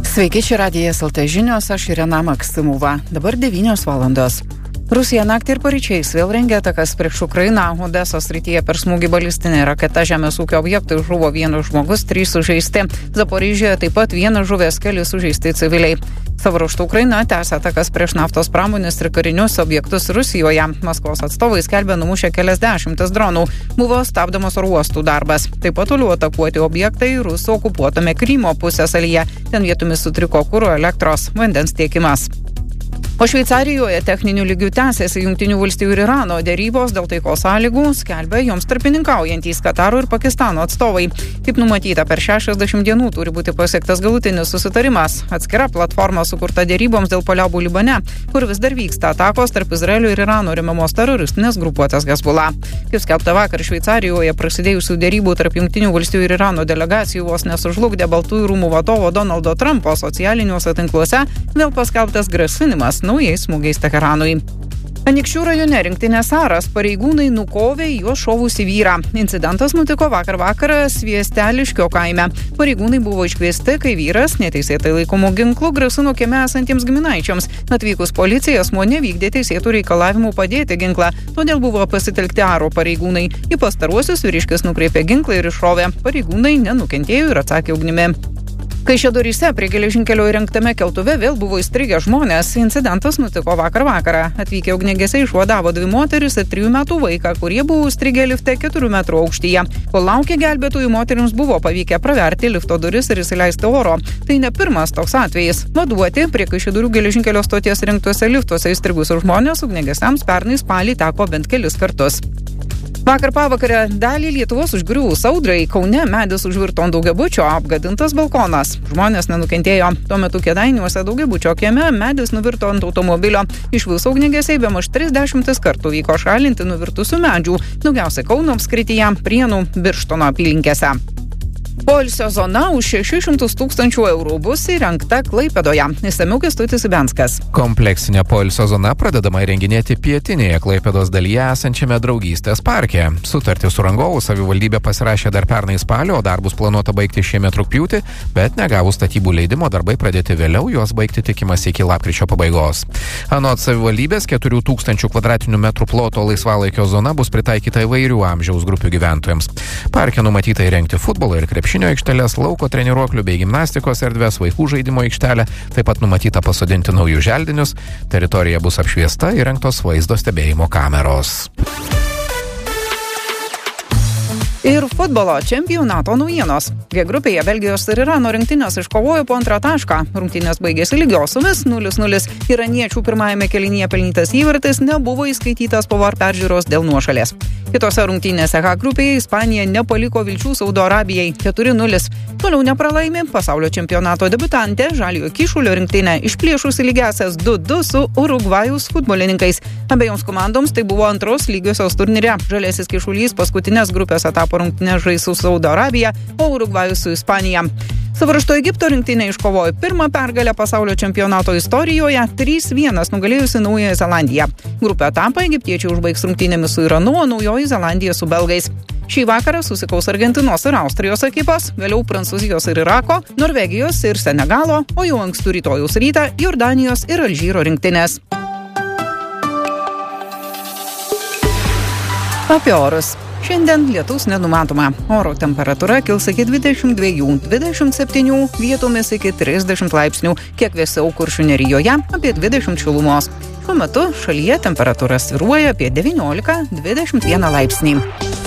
Sveiki, čia Radijas LT žinios, aš Irena Maksimova. Dabar 9 valandos. Rusija naktį ir paryčiais vėl rengia atakas prieš Ukrainą. Odesos srityje per smūgį balistinė raketa žemės ūkio objektui žuvo vienas žmogus, 3 sužeisti. Zaporižėje taip pat vienas žuvęs, keli sužeisti civiliai. Savo ruožtu Ukraina tęsia atakas prieš naftos pramonės ir karinius objektus Rusijoje. Maskvos atstovai skelbia numušę keliasdešimtis dronų. Buvo stabdomas oro uostų darbas. Taip pat toliau atakuoti objektai rusų okupuotame Krymo pusiasalyje. Ten vietomis sutriko kuro, elektros, vandens tiekimas. O Šveicarijoje techninių lygių tęsiasi Jungtinių valstijų ir Irano dėrybos dėl taikos sąlygų, skelbia joms tarpininkaujantys Kataro ir Pakistano atstovai. Kaip numatyta, per 60 dienų turi būti pasiektas galutinis susitarimas. Atskira platforma sukurta dėryboms dėl paliaubų Libane, kur vis dar vyksta atakos tarp Izraelio ir Irano remiamos teroristinės grupuotės Hezbollah. Kaip skelbta vakar, Šveicarijoje prasidėjusių dėrybų tarp Jungtinių valstijų ir Irano delegacijų vos nesužlugdė Baltųjų rūmų vadovo Donaldo Trumpo socialiniuose tinkluose vėl paskelbtas grasinimas naujais smūgiais Teheranui. Anykščių rajone rinktinės Aras pareigūnai nukovė juos šovusį vyrą. Incidentas nutiko vakar vakarą Sviesteliškio kaime. Pareigūnai buvo iškviesti, kai vyras neteisėtai laikomų ginklų grasino kieme esantiems giminaičiams. Atvykus policijai asmuo nevykdė teisėtų reikalavimų padėti ginklą, todėl buvo pasitelkti Aro pareigūnai. Į pastaruosius vyriškis nukreipė ginklą ir iššovė. Pareigūnai nenukentėjo ir atsakė ugnimi. Kaišiadoryse prie geležinkelio įrengtame keltuve vėl buvo įstrigę žmonės. Incidentas nutiko vakar vakarą. Atvykę ugniagesiai išvadavo 2 moteris ir 3 metų vaiką, kurie buvo įstrigę lifte 4 metrų aukštyje. Kol laukė gelbėtojų, moterims buvo pavykę praverti lifto duris ir įsileisti oro. Tai ne pirmas toks atvejis. Vaduoti prie Kaišiadorių geležinkelio stoties rinktuose liftuose įstrigusių žmonės ugniagesiams pernai spalį teko bent kelis kartus. Vakar pavakarę dalį Lietuvos užgriuvus audrai Kaune medis užvirto ant daugiabučio, apgadintas balkonas. Žmonės nenukentėjo. Tuo metu Kėdainiuose daugiabučio kieme medis nuvirto ant automobilio. Iš viso ugniagesiai bemaž 30 kartų vyko šalinti nuvirtusių medžių, daugiausiai Kauno apskrityje, Prienų, Birštono apylinkėse. Poilsio zona už 600 000 eurų bus įrengta Klaipėdoje. Išsamiau Kęstutis Ibenskas. Kompleksinė poilsio zona pradedama įrenginėti pietinėje Klaipėdos dalyje esančiame Draugystės parke. Sutartį su rangovu savivaldybė pasirašė dar pernai spalio, o darbus planuota baigti šiemet rugpjūtį, bet negavus statybų leidimo darbai pradėti vėliau, juos baigti tikimasi iki lapkričio pabaigos. Anot savivaldybės 4000 m2 ploto laisvalaikio zona bus pritaikyta įvairių amžiaus grupių gyventojams. Parke numatyta įrengti futbolo ir krepšinio aikšteles, lauko treniruoklių bei gimnastikos erdvės, vaikų žaidimo aikštelę, taip pat numatyta pasodinti naujus želdinius, teritorija bus apšviesta, įrengtos vaizdo stebėjimo kameros. Ir futbolo čempionato naujienos. G grupėje Belgijos ir Irano rinktinės iškovojo po 2 tašką. Rungtynės baigėsi lygiosiomis 0-0. Iraniečių pirmajame kėlinyje pelnytas įvartis nebuvo įskaitytas po VAR peržiūros dėl nuošalės. Kitose rungtynėse H grupėje Ispanija nepaliko vilčių Saudo Arabijai 4-0. Toliau nepralaimi pasaulio čempionato debiutantė Žaliojo Kyšulio rinktinė išplėšusi lygiąsias 2-2 su Urugvajaus futbolininkais. Abiejoms komandoms tai buvo antros lygiosios turnyre. Žaliasis Kyšulys paskutinės grupės etapo rungtynės žais su Saudo Arabija, o Urugvajus su Ispanija. Savo ruožtu Egipto rinktinė iškovojo pirmą pergalę pasaulio čempionato istorijoje 3-1 nugalėjusi Naująją Zelandiją. Grupę etapą egiptiečiai užbaigs rungtynėmis su Iranu, o Naujoji Zelandija su belgais. Šį vakarą susikaus Argentinos ir Austrijos ekipos, vėliau Prancūzijos ir Irako, Norvegijos ir Senegalo, o jau ankstų rytojaus rytą Jordanijos ir Alžyro rinktinės. Apie orus. Šiandien lietaus nenumatoma. Oro temperatūra kils iki 22-27, vietomis iki 30 laipsnių, kiek vėsiau Kuršių nerijoje apie 20 šilumos. Šiuo metu šalyje temperatūra svyruoja apie 19-21 laipsnį.